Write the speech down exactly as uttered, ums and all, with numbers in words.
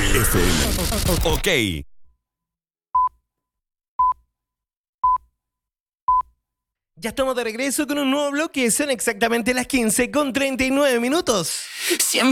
F M. Ok. Ya estamos de regreso con un nuevo bloque. Son exactamente las quince con treinta y nueve minutos. Siempre